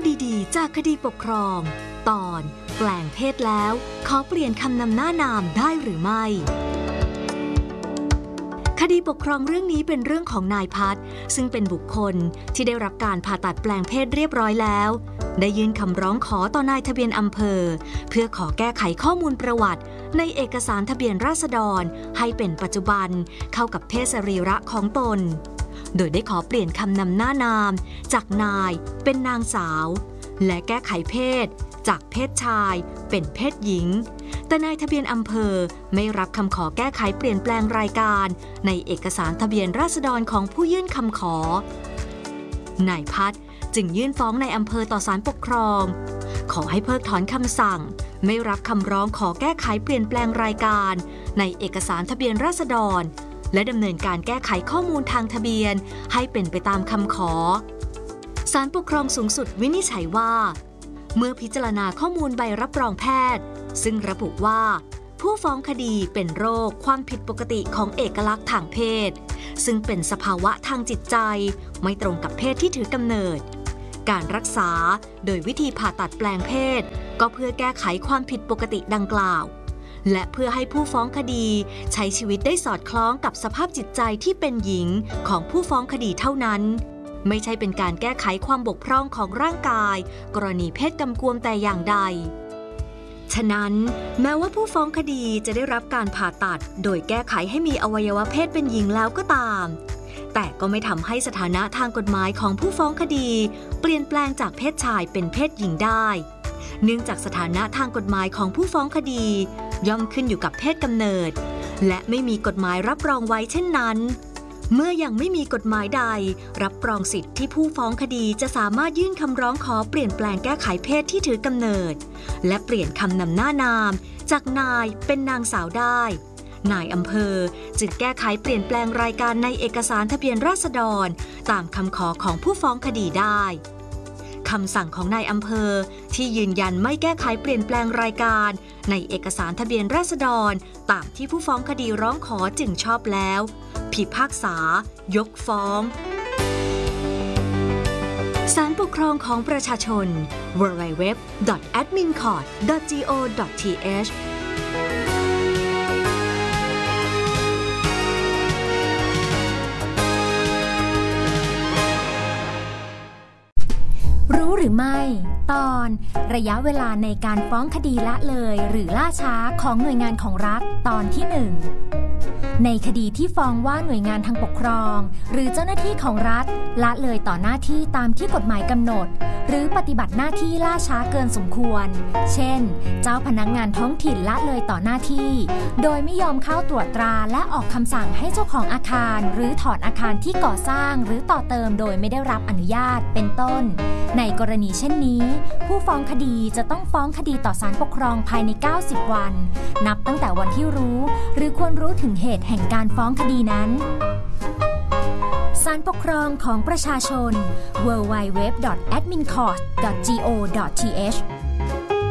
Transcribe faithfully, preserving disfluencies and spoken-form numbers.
ดีๆจากคดีปกครองตอนแปลงเพศแล้วขอเปลี่ยนคำนำหน้านามได้หรือไม่คดีปกครองเรื่องนี้เป็นเรื่องของนายพัฒน์ซึ่งเป็นบุคคลที่ได้รับการผ่าตัดแปลงเพศเรียบร้อยแล้วได้ยื่นคำร้องขอต่อนายทะเบียนอำเภอเพื่อขอแก้ไขข้อมูลประวัติในเอกสารทะเบียนราษฎรให้เป็นปัจจุบันเข้ากับเพศสรีระของตนโดยได้ขอเปลี่ยนคำนำหน้านามจากนายเป็นนางสาวและแก้ไขเพศจากเพศชายเป็นเพศหญิงแต่นายทะเบียนอำเภอไม่รับคำขอแก้ไขเปลี่ยนแปลงรายการในเอกสารทะเบียนราษฎรของผู้ยื่นคำขอนายพัฒน์จึงยื่นฟ้องนายอำเภอต่อศาลปกครองขอให้เพิกถอนคำสั่งไม่รับคำร้องขอแก้ไขเปลี่ยนแปลงรายการในเอกสารทะเบียนราษฎรและดำเนินการแก้ไขข้อมูลทางทะเบียนให้เป็นไปตามคำขอศาลปกครองสูงสุดวินิจฉัยว่าเมื่อพิจารณาข้อมูลใบรับรองแพทย์ซึ่งระบุว่าผู้ฟ้องคดีเป็นโรคความผิดปกติของเอกลักษณ์ทางเพศซึ่งเป็นสภาวะทางจิตใจไม่ตรงกับเพศที่ถือกำเนิดการรักษาโดยวิธีผ่าตัดแปลงเพศก็เพื่อแก้ไขความผิดปกติดังกล่าวและเพื่อให้ผู้ฟ้องคดีใช้ชีวิตได้สอดคล้องกับสภาพจิตใจที่เป็นหญิงของผู้ฟ้องคดีเท่านั้นไม่ใช่เป็นการแก้ไขความบกพร่องของร่างกายกรณีเพศกำกวมแต่อย่างใดฉะนั้นแม้ว่าผู้ฟ้องคดีจะได้รับการผ่าตัดโดยแก้ไขให้มีอวัยวะเพศเป็นหญิงแล้วก็ตามแต่ก็ไม่ทำให้สถานะทางกฎหมายของผู้ฟ้องคดีเปลี่ยนแปลงจากเพศชายเป็นเพศหญิงได้เนื่องจากสถานะทางกฎหมายของผู้ฟ้องคดีย่อมขึ้นอยู่กับเพศกำเนิดและไม่มีกฎหมายรับรองไว้เช่นนั้นเมื่อยังไม่มีกฎหมายใดรับรองสิทธิ์ที่ผู้ฟ้องคดีจะสามารถยื่นคำร้องขอเปลี่ยนแปลงแก้ไขเพศที่ถือกำเนิดและเปลี่ยนคำนำหน้านามจากนายเป็นนางสาวได้นายอำเภอจึงแก้ไขเปลี่ยนแปลงรายการในเอกสารทะเบียนราษฎรตามคำขอของผู้ฟ้องคดีได้คำสั่งของนายอำเภอที่ยืนยันไม่แก้ไขเปลี่ยนแปลงรายการในเอกสารทะเบียนราษฎรตามที่ผู้ฟ้องคดีร้องขอจึงชอบแล้วพิพากษายกฟ้องศาลปกครองของประชาชน ดับเบิลยู ดับเบิลยู ดับเบิลยู ดอท แอดมินคอร์ต ดอท จี โอ ดอท ที เอชรู้หรือไม่ตอนระยะเวลาในการฟ้องคดีละเลยหรือล่าช้าของหน่วยงานของรัฐตอนที่หนึ่งในคดีที่ฟ้องว่าหน่วยงานทางปกครองหรือเจ้าหน้าที่ของรัฐละเลยต่อหน้าที่ตามที่กฎหมายกำหนดหรือปฏิบัติหน้าที่ล่าช้าเกินสมควรเช่นเจ้าพนักงานท้องถิ่นละเลยต่อหน้าที่โดยไม่ยอมเข้าตรวจตราและออกคำสั่งให้เจ้าของอาคารหรือถอนอาคารที่ก่อสร้างหรือต่อเติมโดยไม่ได้รับอนุญาตเป็นต้นในกรณีเช่นนี้ผู้ฟ้องคดีจะต้องฟ้องคดีต่อศาลปกครองภายในเก้าสิบวันนับตั้งแต่วันที่รู้หรือควรรู้ถึงเหตุแห่งการฟ้องคดีนั้นศาลปกครองของประชาชน ดับเบิลยู ดับเบิลยู ดับเบิลยู ดอท แอดมินคอร์ต ดอท จี โอ ดอท ที เอช